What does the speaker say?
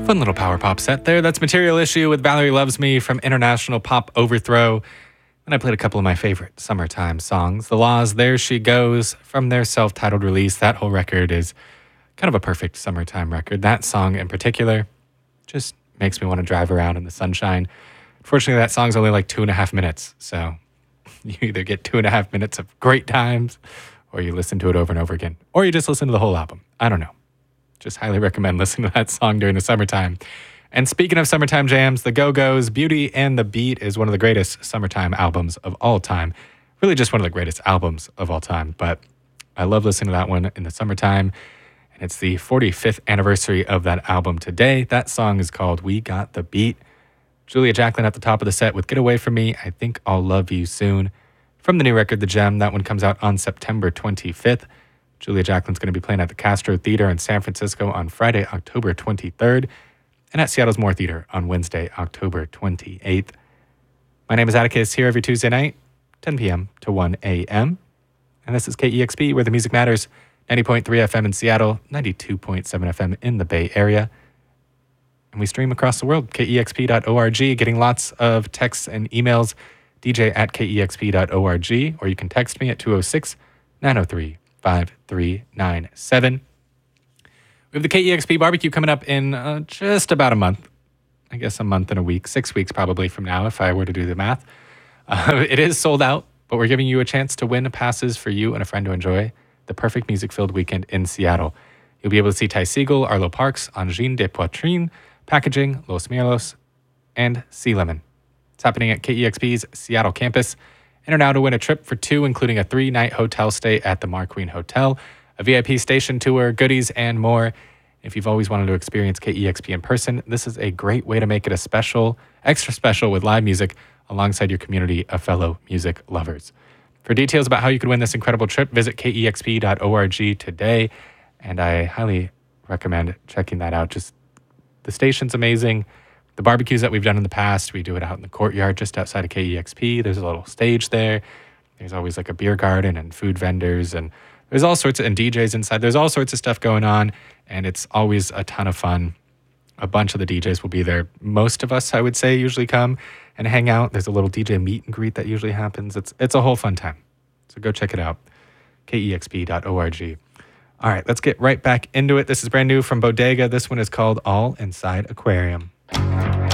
Fun little power pop set there. That's Material Issue with Valerie Loves Me from International Pop Overthrow. And I played a couple of my favorite summertime songs. The Laws, There She Goes, from their self-titled release. That whole record is kind of a perfect summertime record. That song in particular just makes me want to drive around in the sunshine. Unfortunately, that song's only like 2.5 minutes. So you either get 2.5 minutes of great times or you listen to it over and over again. Or you just listen to the whole album. I don't know. Just highly recommend listening to that song during the summertime. And speaking of summertime jams, the Go-Go's Beauty and the Beat is one of the greatest summertime albums of all time. Really just one of the greatest albums of all time. But I love listening to that one in the summertime. And it's the 45th anniversary of that album today. That song is called We Got the Beat. Julia Jacklin at the top of the set with Get Away From Me, I Think I'll Love You Soon. From the new record, The Gem, that one comes out on September 25th. Julia Jacklin's going to be playing at the Castro Theater in San Francisco on Friday, October 23rd, and at Seattle's Moore Theater on Wednesday, October 28th. My name is Atticus, here every Tuesday night, 10 p.m. to 1 a.m. And this is KEXP, where the music matters, 90.3 FM in Seattle, 92.7 FM in the Bay Area. And we stream across the world, kexp.org, getting lots of texts and emails, dj@kexp.org, or you can text me at 206-903-5397. We have the KEXP barbecue coming up in just about a month. I guess a month and a week, 6 weeks probably from now, if I were to do the math. It is sold out, but we're giving you a chance to win passes for you and a friend to enjoy the perfect music-filled weekend in Seattle. You'll be able to see Ty Segall, Arlo Parks, Angine de Poitrine, Packaging, Los Mirlos, and Sea Lemon. It's happening at KEXP's Seattle campus. Enter now to win a trip for two, including a 3-night hotel stay at the Marqueen Hotel, a VIP station tour, goodies, and more. If you've always wanted to experience KEXP in person, this is a great way to make it a special, extra special with live music alongside your community of fellow music lovers. For details about how you can win this incredible trip, visit kexp.org today. And I highly recommend checking that out. Just the station's amazing. The barbecues that we've done in the past, we do it out in the courtyard just outside of KEXP. There's a little stage there. There's always like a beer garden and food vendors, and there's all sorts of, and DJs inside. There's all sorts of stuff going on, and it's always a ton of fun. A bunch of the DJs will be there. Most of us, I would say, usually come and hang out. There's a little DJ meet and greet that usually happens. It's a whole fun time. So go check it out. kexp.org. All right, let's get right back into it. This is brand new from Bodega. This one is called All Inside Aquarium.